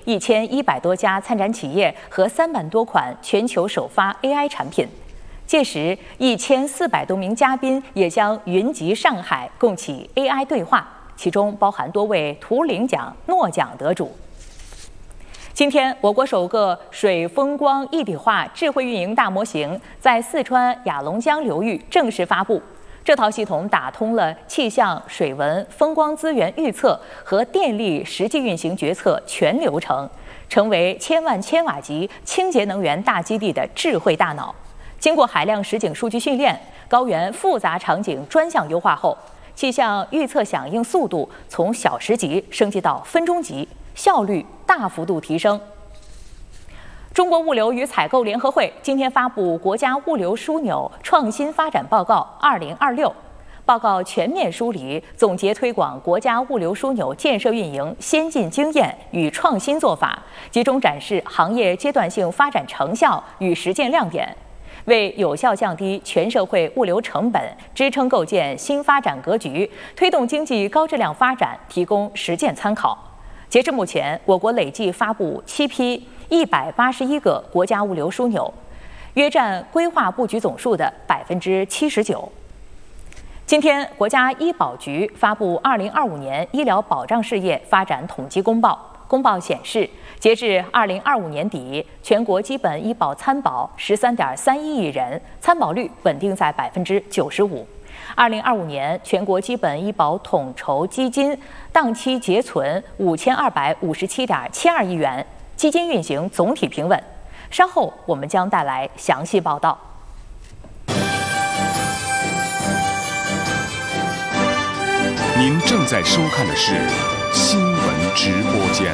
1100多家参展企业和300多款全球首发 AI 产品。届时，1400多名嘉宾也将云集上海，共启 AI 对话，其中包含多位图灵奖、诺奖得主。今天，我国首个水风光一体化智慧运营大模型在四川雅龙江流域正式发布。这套系统打通了气象、水文、风光资源预测和电力实际运行决策全流程，成为千万千瓦级清洁能源大基地的智慧大脑。经过海量实景数据训练，高原复杂场景专项优化后，气象预测响应速度从小时级升级到分钟级，效率大幅度提升。中国物流与采购联合会今天发布《国家物流枢纽创新发展报告2026》，报告全面梳理、总结推广国家物流枢纽建设运营先进经验与创新做法，集中展示行业阶段性发展成效与实践亮点，为有效降低全社会物流成本、支撑构建新发展格局、推动经济高质量发展提供实践参考。截至目前，我国累计发布7批181个国家物流枢纽，约占规划布局总数的79%。今天，国家医保局发布2025年医疗保障事业发展统计公报。公报显示，截至2025年底，全国基本医保参保13.31亿人，参保率稳定在95%。2025年，全国基本医保统筹基金当期结存5257.72亿元，基金运行总体平稳。稍后我们将带来详细报道。 您正在收看的是新闻直播间。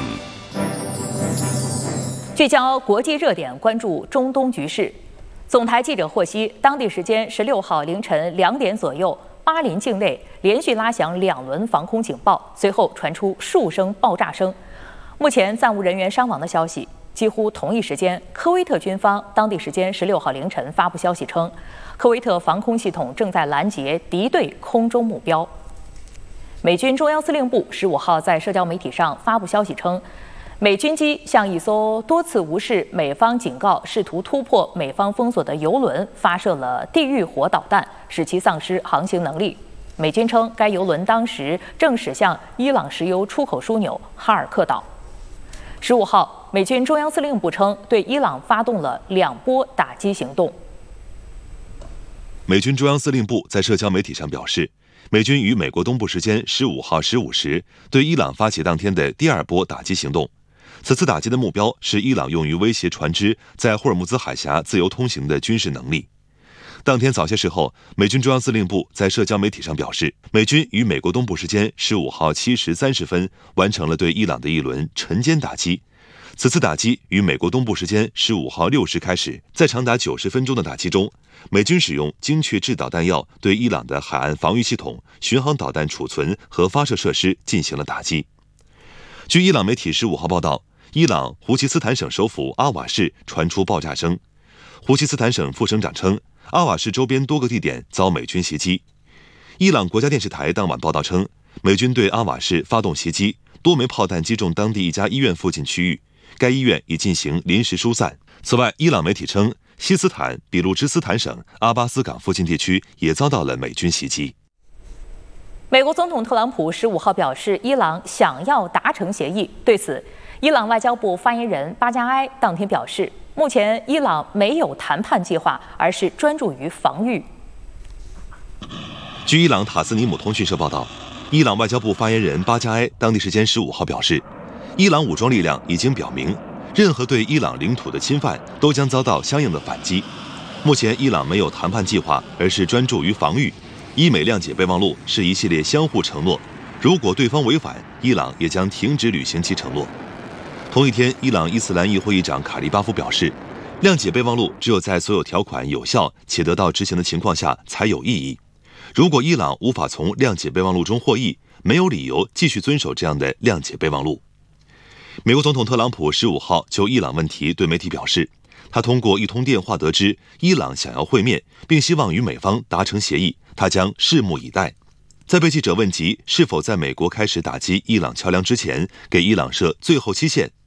聚焦国际热点，关注中东局势。总台记者获悉，当地时间16号凌晨2点左右，巴林境内连续拉响2轮防空警报，随后传出数声爆炸声。目前暂无人员伤亡的消息。几乎同一时间，科威特军方当地时间16号凌晨发布消息称，科威特防空系统正在拦截敌对空中目标。美军中央司令部15号在社交媒体上发布消息称，美军机向一艘多次无视美方警告、试图突破美方封锁的油轮发射了地狱火导弹，使其丧失航行能力。美军称，该油轮当时正驶向伊朗石油出口枢纽哈尔克岛。15号，美军中央司令部称，对伊朗发动了2波打击行动。 美军中央司令部在社交媒体上表示，美军于美国东部时间15号15时对伊朗发起当天的第2波打击行动。此次打击的目标是伊朗用于威胁船只在霍尔木兹海峡自由通行的军事能力。当天早些时候，美军中央司令部在社交媒体上表示，美军于美国东部时间15号7时30分完成了对伊朗的一轮晨间打击。此次打击于美国东部时间15号6时开始，在长达90分钟的打击中，美军使用精确制导弹药对伊朗的海岸防御系统、巡航导弹储存和发射设施进行了打击。据伊朗媒体15号报道，伊朗胡奇斯坦省首府阿瓦市传出爆炸声。胡奇斯坦省副省长称，阿瓦市周边多个地点遭美军袭击。伊朗国家电视台当晚报道称，美军对阿瓦市发动袭击，多枚炮弹击中当地一家医院附近区域，该医院已进行临时疏散。此外，伊朗媒体称，西斯坦比路芝斯坦省阿巴斯港附近地区也遭到了美军袭击。 美国总统特朗普15号表示，伊朗想要达成协议。对此，伊朗外交部发言人巴加埃当天表示，目前伊朗没有谈判计划，而是专注于防御。 据伊朗塔斯尼姆通讯社报道，伊朗外交部发言人巴加埃当地时间15号表示，伊朗武装力量已经表明，任何对伊朗领土的侵犯都将遭到相应的反击。目前伊朗没有谈判计划，而是专注于防御。伊美谅解备忘录是一系列相互承诺，如果对方违反，伊朗也将停止履行其承诺。同一天，伊朗伊斯兰议会议长卡利巴夫表示，谅解备忘录只有在所有条款有效且得到执行的情况下才有意义。如果伊朗无法从谅解备忘录中获益，没有理由继续遵守这样的谅解备忘录。美国总统特朗普15号就伊朗问题对媒体表示，他通过一通电话得知伊朗想要会面，并希望与美方达成协议，他将拭目以待。在被记者问及是否在美国开始打击伊朗桥梁之前给伊朗设最后期限，